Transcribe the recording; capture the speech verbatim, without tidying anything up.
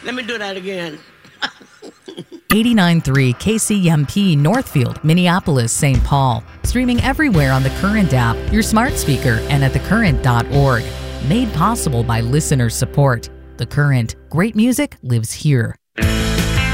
Let me do that again. eighty-nine point three K C M P Northfield, Minneapolis, Saint Paul. Streaming everywhere on the Current app, your smart speaker, and at the current dot org. Made possible by listener support. The Current. Great music lives here.